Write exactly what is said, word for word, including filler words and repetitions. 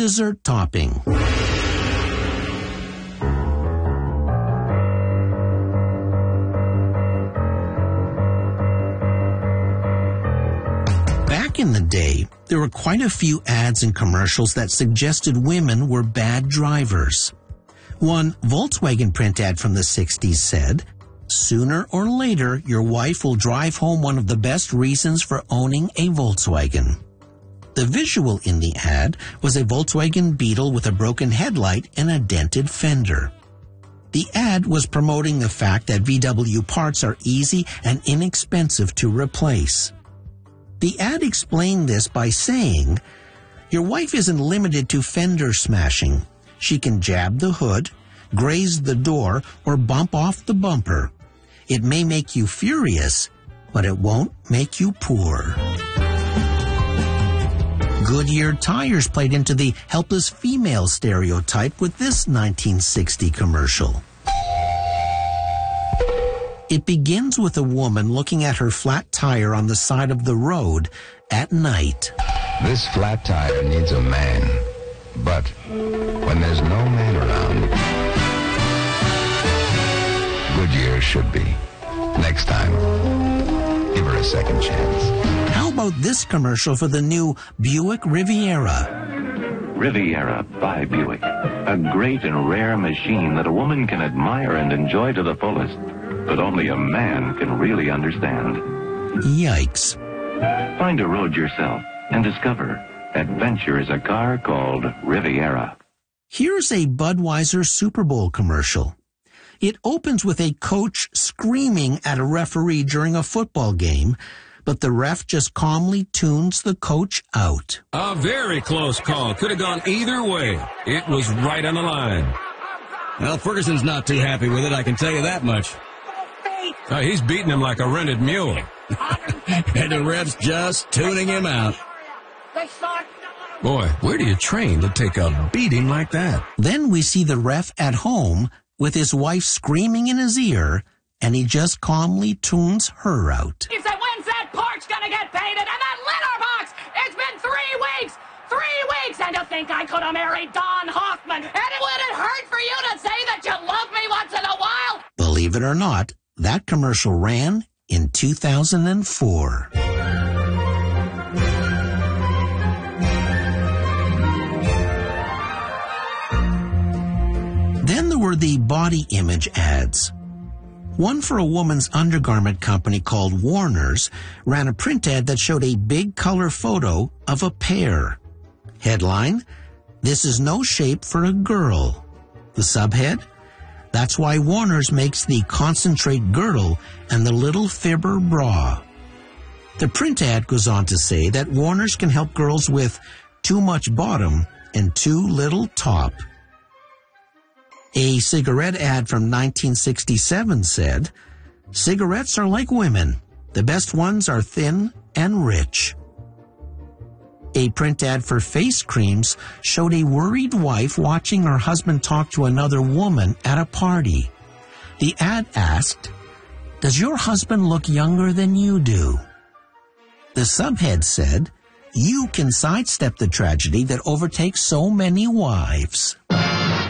dessert topping. Back in the day, there were quite a few ads and commercials that suggested women were bad drivers. One Volkswagen print ad from the sixties said, "Sooner or later, your wife will drive home one of the best reasons for owning a Volkswagen." The visual in the ad was a Volkswagen Beetle with a broken headlight and a dented fender. The ad was promoting the fact that V W parts are easy and inexpensive to replace. The ad explained this by saying, "Your wife isn't limited to fender smashing. She can jab the hood, graze the door, or bump off the bumper. It may make you furious, but it won't make you poor." Goodyear tires played into the helpless female stereotype with this nineteen sixty commercial. It begins with a woman looking at her flat tire on the side of the road at night. This flat tire needs a man, but when there's no man around, Goodyear should be. Next time, give her a second chance. How about this commercial for the new Buick Riviera? Riviera by Buick. A great and rare machine that a woman can admire and enjoy to the fullest, but only a man can really understand. Yikes. Find a road yourself and discover adventure is a car called Riviera. Here's a Budweiser Super Bowl commercial. It opens with a coach screaming at a referee during a football game, but the ref just calmly tunes the coach out. A very close call. Could have gone either way. It was right on the line. Well, Ferguson's not too happy with it, I can tell you that much. Uh, he's beating him like a rented mule. And the ref's just tuning him out. Boy, where do you train to take a beating like that? Then we see the ref at home with his wife screaming in his ear, and he just calmly tunes her out. He said, when's that porch gonna get painted? And that litter box! It's been three weeks! Three weeks! And to think I could have married Don Hoffman! And it wouldn't hurt for you to say that you love me once in a while! Believe it or not, that commercial ran in two thousand four. Then there were the body image ads. One for a woman's undergarment company called Warner's ran a print ad that showed a big color photo of a pear. Headline, "This is no shape for a girl." The subhead, "That's why Warner's makes the concentrate girdle and the little fibber bra." The print ad goes on to say that Warner's can help girls with too much bottom and too little top. A cigarette ad from nineteen sixty-seven said, "Cigarettes are like women. The best ones are thin and rich." A print ad for face creams showed a worried wife watching her husband talk to another woman at a party. The ad asked, "Does your husband look younger than you do?" The subhead said, "You can sidestep the tragedy that overtakes so many wives."